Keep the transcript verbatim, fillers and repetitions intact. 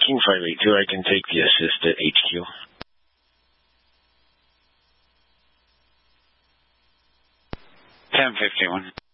King five eight two, I can take the assist at H Q. ten fifty-one.